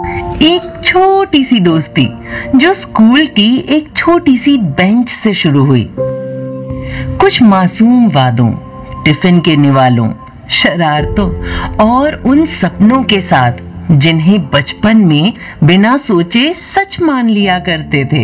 एक छोटी सी दोस्ती जो स्कूल की एक छोटी सी बेंच से शुरू हुई। कुछ मासूम वादों, टिफिन के निवालों, शरारतों और उन सपनों के साथ जिन्हें बचपन में बिना सोचे सच मान लिया करते थे।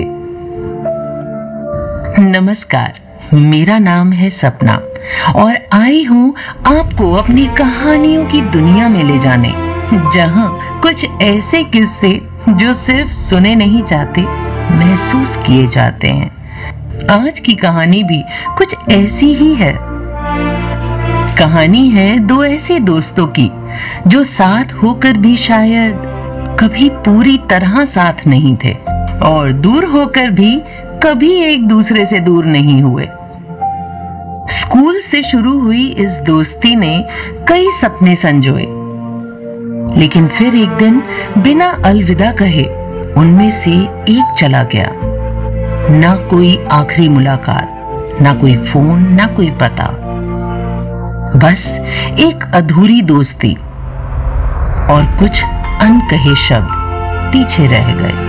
नमस्कार, मेरा नाम है सपना और आई हूँ आपको अपनी कहानियों की दुनिया में ले जाने, जहाँ कुछ ऐसे किस्से जो सिर्फ सुने नहीं जाते, महसूस किए जाते हैं। आज की कहानी भी कुछ ऐसी ही है। कहानी है दो ऐसे दोस्तों की जो साथ होकर भी शायद कभी पूरी तरह साथ नहीं थे और दूर होकर भी कभी एक दूसरे से दूर नहीं हुए। स्कूल से शुरू हुई इस दोस्ती ने कई सपने संजोए, लेकिन फिर एक दिन बिना अलविदा कहे उनमें से एक चला गया। ना कोई आखिरी मुलाकात, ना कोई फोन, ना कोई पता, बस एक अधूरी दोस्ती और कुछ अनकहे शब्द पीछे रह गए।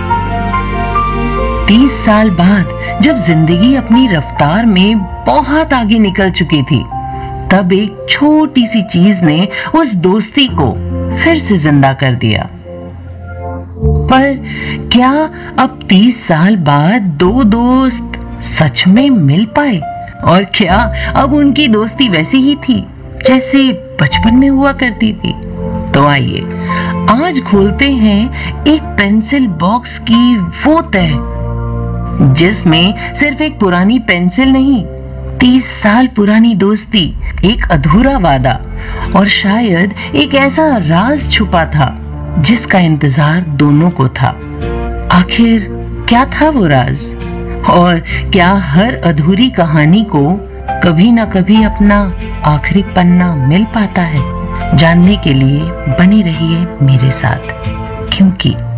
30 साल बाद जब जिंदगी अपनी रफ्तार में बहुत आगे निकल चुकी थी, तब एक छोटी सी चीज ने उस दोस्ती को फिर से जिंदा कर दिया। पर क्या अब 30 साल बाद दो दोस्त सच में मिल पाए? और क्या अब उनकी दोस्ती वैसी ही थी जैसे बचपन में हुआ करती थी? तो आइए आज खोलते हैं एक पेंसिल बॉक्स की वो तह, जिसमें सिर्फ एक पुरानी पेंसिल नहीं, 30 साल पुरानी दोस्ती, एक अधूरा वादा और शायद एक ऐसा राज छुपा था जिसका इंतजार दोनों को था। आखिर क्या था वो राज? और क्या हर अधूरी कहानी को कभी ना कभी अपना आखिरी पन्ना मिल पाता है? जानने के लिए बने रहिए मेरे साथ, क्योंकि